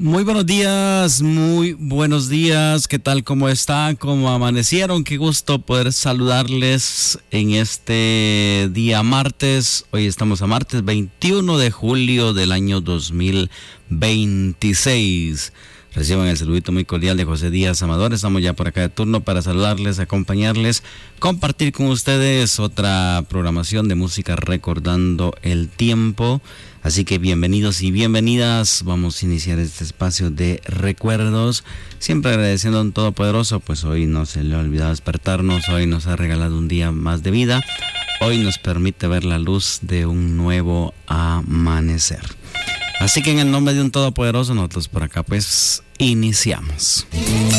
Muy buenos días, ¿qué tal? ¿Cómo están? ¿Cómo amanecieron? Qué gusto poder saludarles en este día martes. Hoy estamos a martes 21 de julio del año 2026. Reciban el saludito muy cordial de José Díaz Amador. Estamos ya por acá de turno para saludarles, acompañarles, compartir con ustedes otra programación de música recordando el tiempo. Así que bienvenidos y bienvenidas. Vamos a iniciar este espacio de recuerdos. Siempre agradeciendo a un Todopoderoso, pues hoy no se le ha olvidado despertarnos. Hoy nos ha regalado un día más de vida. Hoy nos permite ver la luz de un nuevo amanecer. Así que en el nombre de un Todopoderoso, nosotros por acá pues iniciamos.